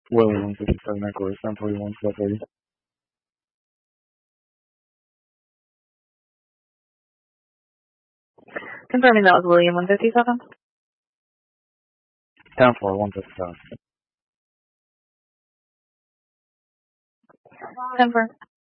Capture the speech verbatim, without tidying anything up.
Willie one fifty-seven Echo, seven forty-one, twelve thirty. Confirming that was William one fifty-seven. ten four, one fifty-seven. Confirm.